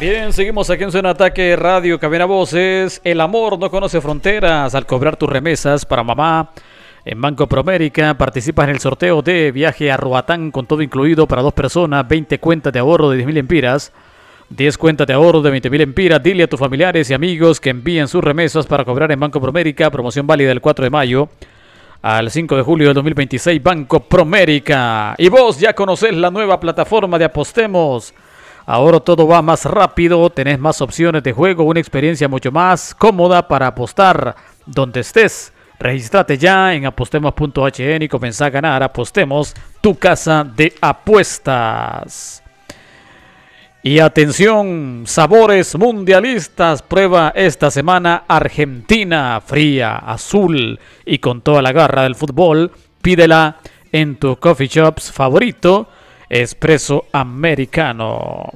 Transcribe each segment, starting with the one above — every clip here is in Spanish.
Bien, seguimos aquí en Zona Ataque Radio Cabina Voces. El amor no conoce fronteras. Al cobrar tus remesas para mamá en Banco Promérica, participas en el sorteo de viaje a Roatán con todo incluido para 2 personas, 20 cuentas de ahorro de 10.000 empiras, 10 cuentas de ahorro de 20.000 empiras. Dile a tus familiares y amigos que envíen sus remesas para cobrar en Banco Promérica. Promoción válida del 4 de mayo al 5 de julio del 2026. Banco Promérica. Y vos ya conocés la nueva plataforma de Apostemos. Ahora todo va más rápido, tenés más opciones de juego, una experiencia mucho más cómoda para apostar donde estés. Regístrate ya en apostemos.hn y comenzá a ganar. Apostemos, tu casa de apuestas. Y atención, sabores mundialistas. Prueba esta semana Argentina, fría, azul y con toda la garra del fútbol. Pídela en tu coffee shops favorito. Espresso americano.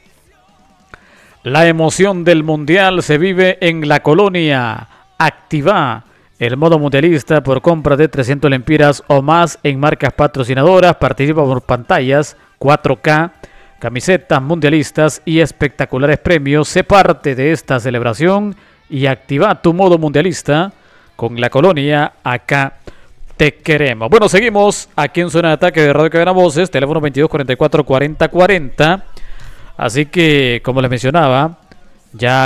La emoción del mundial se vive en la colonia. Activa el modo mundialista por compra de 300 lempiras o más en marcas patrocinadoras. Participa por pantallas 4K, camisetas mundialistas y espectaculares premios. Sé parte de esta celebración y activa tu modo mundialista con la colonia. Acá te queremos. Bueno, seguimos aquí en Zona de Ataque de Radio Cabina Voces, teléfono 2244-4040. Así que, como les mencionaba, ya